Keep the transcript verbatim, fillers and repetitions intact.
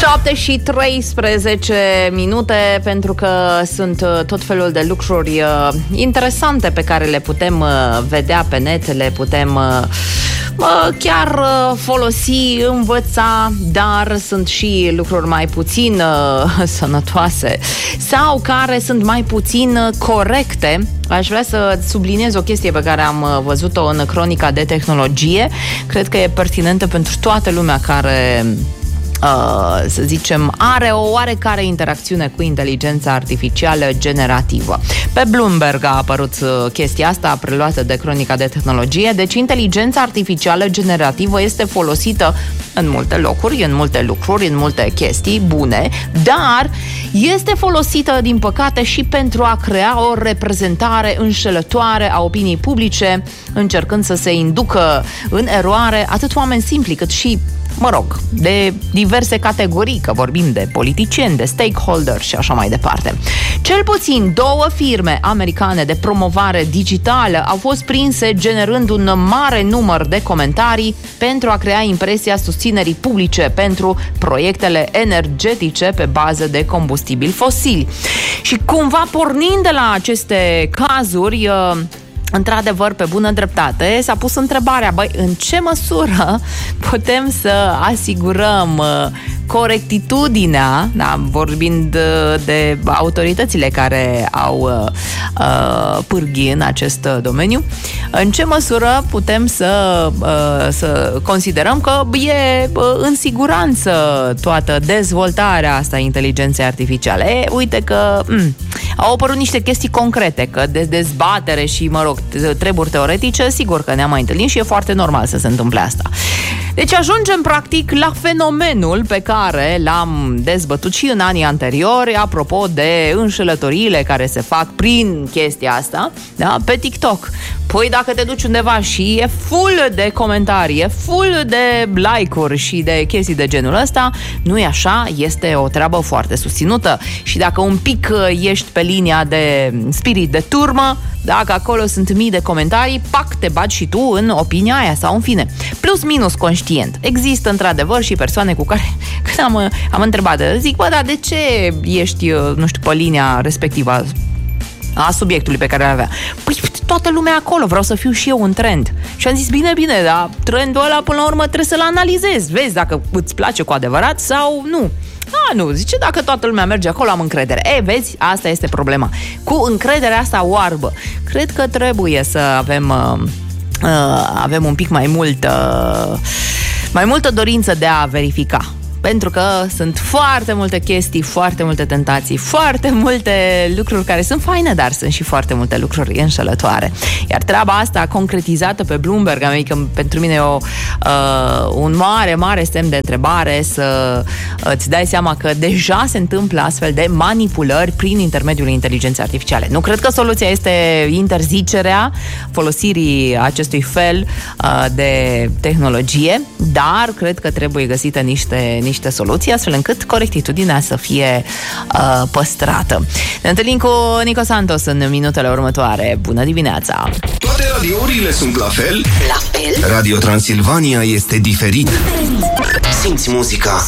șapte și treisprezece minute, pentru că sunt tot felul de lucruri interesante pe care le putem vedea pe net, le putem chiar folosi, învăța, dar sunt și lucruri mai puțin sănătoase sau care sunt mai puțin corecte. Aș vrea să subliniez o chestie pe care am văzut-o în cronica de tehnologie. Cred că e pertinentă pentru toată lumea care, Uh, să zicem, are o oarecare interacțiune cu inteligența artificială generativă. Pe Bloomberg a apărut uh, chestia asta, preluată de cronica de tehnologie. Deci inteligența artificială generativă este folosită în multe locuri, în multe lucruri, în multe chestii bune, dar este folosită, din păcate, și pentru a crea o reprezentare înșelătoare a opiniei publice, încercând să se inducă în eroare atât oameni simpli cât și, mă rog, de diverse categorii, că vorbim de politicieni, de stakeholders și așa mai departe. Cel puțin două firme americane de promovare digitală au fost prinse generând un mare număr de comentarii pentru a crea impresia susținerii publice pentru proiectele energetice pe bază de combustibili fosili. Și cumva, pornind de la aceste cazuri, într-adevăr, pe bună dreptate, s-a pus întrebarea, băi, în ce măsură putem să asigurăm corectitudinea, da, vorbind de autoritățile care au uh, pârghii în acest domeniu, în ce măsură putem să, uh, să considerăm că e în siguranță toată dezvoltarea asta a inteligenței artificiale. E, uite că m- au apărut niște chestii concrete, că de dezbatere și, mă rog, treburi teoretice, sigur că ne-am mai întâlnit și e foarte normal să se întâmple asta. Deci ajungem practic la fenomenul pe care l-am dezbătut și în anii anteriori, apropo de înșelătoriile care se fac prin chestia asta, da, pe TikTok. Păi dacă te duci undeva și e full de comentarii, e full de like-uri și de chestii de genul ăsta, nu e așa, este o treabă foarte susținută. Și dacă un pic ești pe linia de spirit de turmă, dacă acolo sunt mii de comentarii, pac, te bagi și tu în opinia aia sau în fine. Plus minus conștient. Există într-adevăr și persoane cu care, când am, am întrebat, zic, bă, dar de ce ești, nu știu, pe linia respectivă a subiectului pe care îl avea? Păi toată lumea acolo, vreau să fiu și eu în trend. Și am zis, bine, bine, dar trendul ăla până la urmă trebuie să-l analizezi, vezi dacă îți place cu adevărat sau nu. A, nu, zice, dacă toată lumea merge acolo, am încredere. E, vezi, asta este problema. Cu încrederea asta oarbă. Cred că trebuie să avem uh, uh, avem un pic mai multă uh, mai multă dorință de a verifica. Pentru că sunt foarte multe chestii, foarte multe tentații, foarte multe lucruri care sunt faine, dar sunt și foarte multe lucruri înșelătoare. Iar treaba asta concretizată pe Bloomberg, adică pentru mine e o, uh, un mare, mare semn de întrebare să îți dai seama că deja se întâmplă astfel de manipulări prin intermediul inteligenței artificiale. Nu cred că soluția este interzicerea folosirii acestui fel uh, de tehnologie, dar cred că trebuie găsită niște niște soluții, astfel încât corectitudinea să fie uh, păstrată. Ne întâlnim cu Nico Santos în minutele următoare. Bună dimineața! Toate radiourile sunt la fel? La fel? Radio Transilvania este diferit. Simți muzica